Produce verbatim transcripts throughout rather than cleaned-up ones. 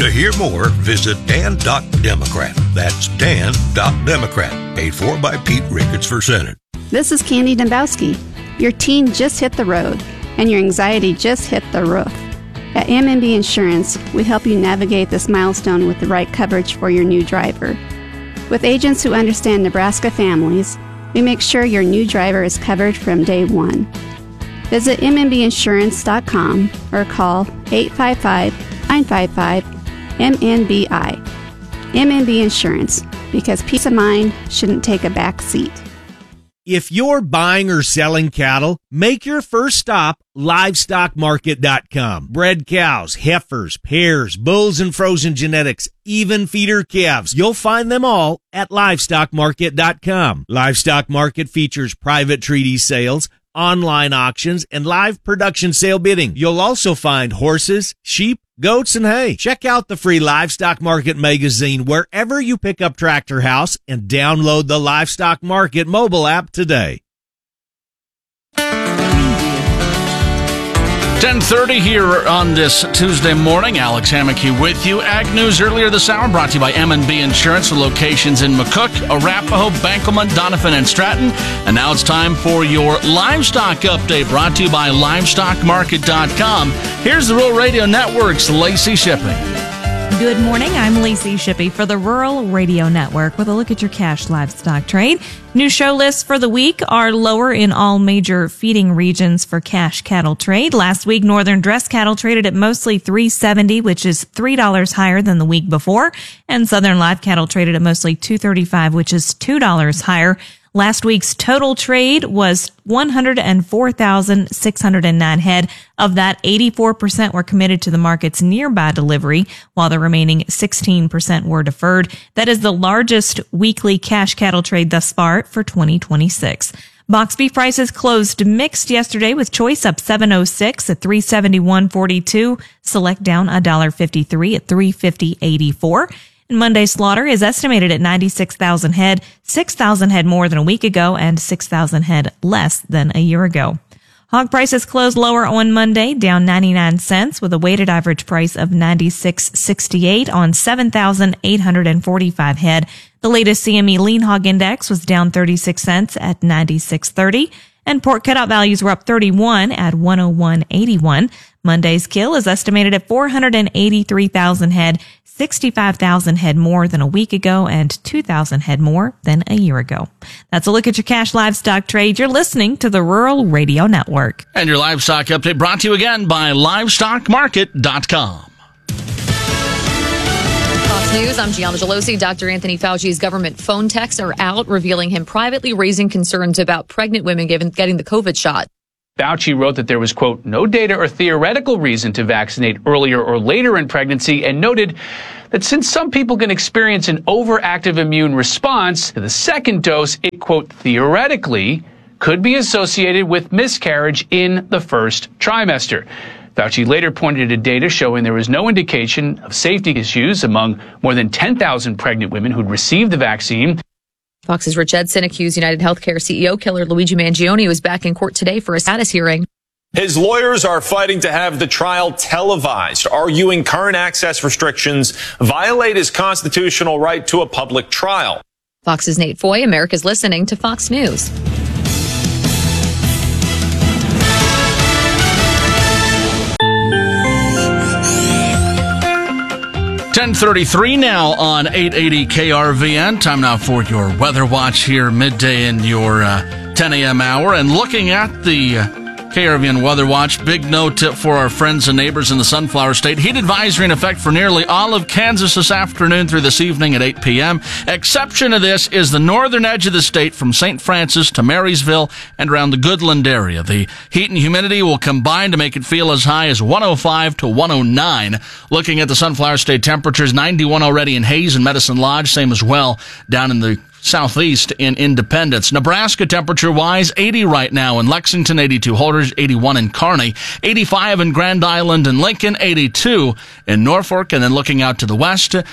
To hear more, visit dan dot democrat. That's dan dot democrat. Paid for by Pete Ricketts for Senate. This is Candy Dembowski. Your teen just hit the road, and your anxiety just hit the roof. At M and B Insurance, we help you navigate this milestone with the right coverage for your new driver. With agents who understand Nebraska families, we make sure your new driver is covered from day one. Visit m n b insurance dot com or call eight five five, nine five five, M N B I. M and B Insurance, because peace of mind shouldn't take a back seat. If you're buying or selling cattle, make your first stop livestock market dot com. Bred cows, heifers, pairs, bulls and frozen genetics, even feeder calves. You'll find them all at livestock market dot com. Livestock Market features private treaty sales, online auctions, and live production sale bidding. You'll also find horses, sheep, goats, and hay. Check out the free Livestock Market magazine wherever you pick up Tractor House and download the Livestock Market mobile app today. ten thirty here on this Tuesday morning. Alex Hammocky with you. Ag News earlier this hour brought to you by M and B Insurance with locations in McCook, Arapahoe, Benkelman, Donovan, and Stratton. And now it's time for your livestock update brought to you by livestock market dot com. Here's the Rural Radio Network's Lacey Shipping. Good morning. I'm Lacey Shippey for the Rural Radio Network with a look at your cash livestock trade. New show lists for the week are lower in all major feeding regions for cash cattle trade. Last week, northern dress cattle traded at mostly three seventy, which is three dollars higher than the week before, and southern live cattle traded at mostly two thirty-five, which is two dollars higher. Last week's total trade was one hundred four thousand six hundred nine head. Of that, eighty-four percent were committed to the market's nearby delivery, while the remaining sixteen percent were deferred. That is the largest weekly cash cattle trade thus far for twenty twenty-six. Box beef prices closed mixed yesterday, with choice up seven oh six at three seventy-one forty-two, select down one fifty-three at three fifty eighty-four. And Monday's slaughter is estimated at ninety-six thousand head, six thousand head more than a week ago and six thousand head less than a year ago. Hog prices closed lower on Monday, down ninety-nine cents, with a weighted average price of ninety-six sixty-eight on seven thousand eight hundred forty-five head. The latest C M E lean hog index was down thirty-six cents at ninety-six thirty, and pork cutout values were up thirty-one at one oh one eighty-one. Monday's kill is estimated at four hundred eighty-three thousand head, sixty-five thousand head more than a week ago and two thousand head more than a year ago. That's a look at your cash livestock trade. You're listening to the Rural Radio Network. And your livestock update brought to you again by livestock market dot com. Fox News, I'm Gianna Gelosi. Doctor Anthony Fauci's government phone texts are out, revealing him privately raising concerns about pregnant women given, getting the COVID shot. Fauci wrote that there was, quote, no data or theoretical reason to vaccinate earlier or later in pregnancy, and noted that since some people can experience an overactive immune response to the second dose, it, quote, theoretically could be associated with miscarriage in the first trimester. Fauci later pointed to data showing there was no indication of safety issues among more than ten thousand pregnant women who'd received the vaccine. Fox's Rich Edson accused United Healthcare C E O killer Luigi Mangione was back in court today for a status hearing. His lawyers are fighting to have the trial televised, arguing current access restrictions violate his constitutional right to a public trial. Fox's Nate Foy, America's listening to Fox News. ten thirty-three now on eight eighty K R V N. Time now for your weather watch here midday in your uh, ten a.m. hour. And looking at the uh, K R V N weather watch, big note for our friends and neighbors in the Sunflower State. Heat advisory in effect for nearly all of Kansas this afternoon through this evening at eight p.m. Exception to this is the northern edge of the state from Saint Francis to Marysville and around the Goodland area. The heat and humidity will combine to make it feel as high as one oh five to one oh nine. Looking at the Sunflower State temperatures, ninety-one already in Hayes and Medicine Lodge, same as well down in the southeast in Independence. Nebraska temperature-wise, eighty right now in Lexington, eighty-two Holdridge, eighty-one in Kearney, eighty-five in Grand Island and Lincoln, eighty-two in Norfolk, and then looking out to the west,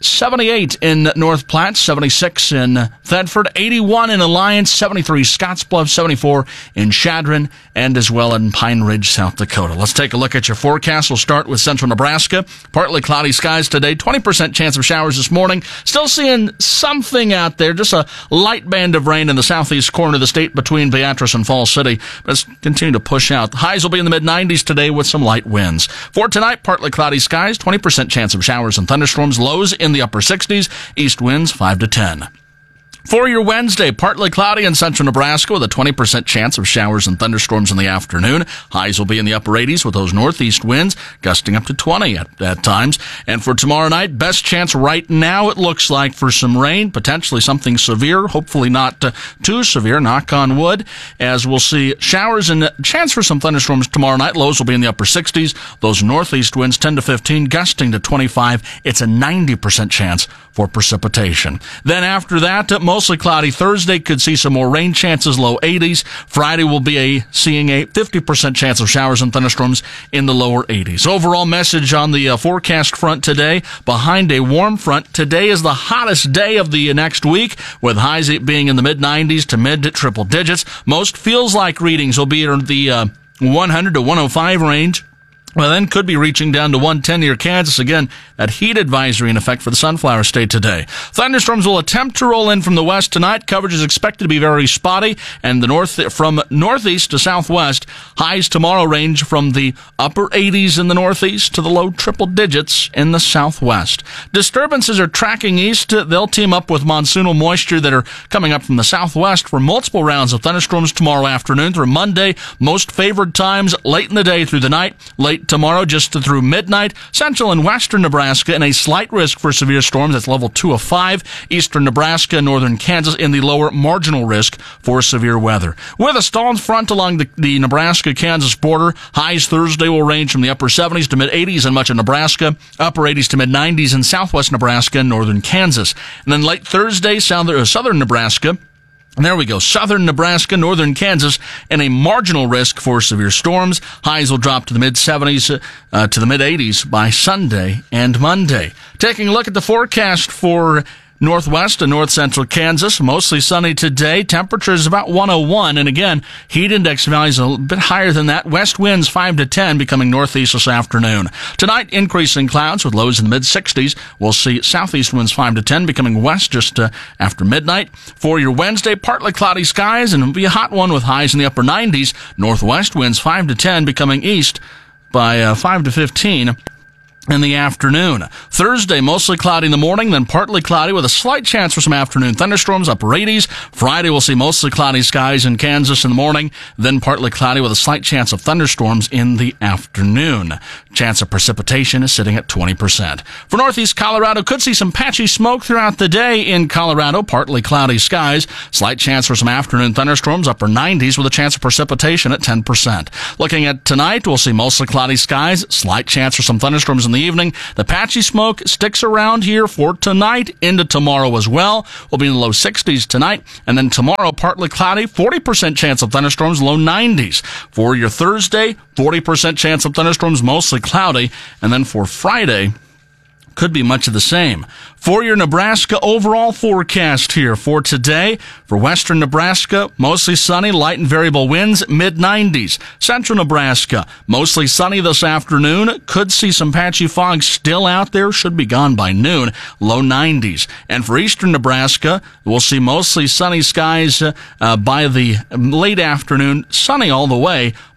seventy-eight in North Platte, seventy-six in Thedford, eighty-one in Alliance, seventy-three Scottsbluff, seventy-four in Chadron, and as well in Pine Ridge, South Dakota. Let's take a look at your forecast. We'll start with central Nebraska. Partly cloudy skies today, twenty percent chance of showers this morning. Still seeing something out there, just a light band of rain in the southeast corner of the state between Beatrice and Falls City. But it's continuing to push out. The highs will be in the mid nineties today with some light winds. For tonight, partly cloudy skies, twenty percent chance of showers and thunderstorms, lows in the upper sixties, east winds five to ten. For your Wednesday, partly cloudy in central Nebraska with a twenty percent chance of showers and thunderstorms in the afternoon. Highs will be in the upper eighties with those northeast winds gusting up to twenty at, at times. And for tomorrow night, best chance right now, it looks like, for some rain, potentially something severe, hopefully not uh, too severe, knock on wood, as we'll see showers and chance for some thunderstorms tomorrow night. Lows will be in the upper sixties. Those northeast winds ten to fifteen, gusting to twenty-five. It's a ninety percent chance for precipitation. Then after that, mostly cloudy. Thursday could see some more rain chances, low eighties. Friday will be a seeing a fifty percent chance of showers and thunderstorms in the lower eighties. Overall message on the uh, forecast front today, behind a warm front, today is the hottest day of the next week, with highs being in the mid nineties to mid triple digits. Most feels like readings will be in the uh, one hundred to one oh five range. Well, then could be reaching down to one ten near Kansas. Again, that heat advisory in effect for the Sunflower State today. Thunderstorms will attempt to roll in from the west tonight. Coverage is expected to be very spotty, and the north from northeast to southwest. Highs tomorrow range from the upper eighties in the northeast to the low triple digits in the southwest. Disturbances are tracking east. They'll team up with monsoonal moisture that are coming up from the southwest for multiple rounds of thunderstorms tomorrow afternoon through Monday. Most favored times late in the day through the night. Late tomorrow just through midnight. Central and western Nebraska in a slight risk for severe storms. That's level two of five. Eastern Nebraska and northern Kansas in the lower marginal risk for severe weather. With a stalled front along the, the Nebraska-Kansas border, highs Thursday will range from the upper seventies to mid eighties in much of Nebraska, upper eighties to mid nineties in southwest Nebraska and northern Kansas. And then late Thursday, south, uh, southern Nebraska, and there we go. Southern Nebraska, northern Kansas, and a marginal risk for severe storms. Highs will drop to the mid seventies uh, to the mid eighties by Sunday and Monday. Taking a look at the forecast for northwest and north central Kansas, mostly sunny today. Temperature is about one oh one, and again, heat index values a bit higher than that. West winds five to ten, becoming northeast this afternoon. Tonight, increasing clouds with lows in the mid sixties. We'll see southeast winds five to ten, becoming west just uh, after midnight. For your Wednesday, partly cloudy skies, and it'll be a hot one with highs in the upper nineties. Northwest winds five to ten, becoming east by uh, five to fifteen. In the afternoon. Thursday, mostly cloudy in the morning, then partly cloudy with a slight chance for some afternoon thunderstorms, upper eighties. Friday, we'll see mostly cloudy skies in Kansas in the morning, then partly cloudy with a slight chance of thunderstorms in the afternoon. Chance of precipitation is sitting at twenty percent. For northeast Colorado, could see some patchy smoke throughout the day in Colorado, partly cloudy skies, slight chance for some afternoon thunderstorms, upper nineties with a chance of precipitation at ten percent. Looking at tonight, we'll see mostly cloudy skies, slight chance for some thunderstorms in the evening. The patchy smoke sticks around here for tonight into tomorrow as well. We'll be in the low sixties tonight, and then tomorrow partly cloudy, forty percent chance of thunderstorms, low nineties. For your Thursday, forty percent chance of thunderstorms, mostly cloudy, and then for Friday, could be much of the same. For your Nebraska overall forecast here for today, for western Nebraska, mostly sunny, light and variable winds, mid nineties. Central Nebraska, mostly sunny this afternoon. Could see some patchy fog still out there, should be gone by noon, low nineties. And for eastern Nebraska, we'll see mostly sunny skies uh, by the late afternoon, sunny all the way,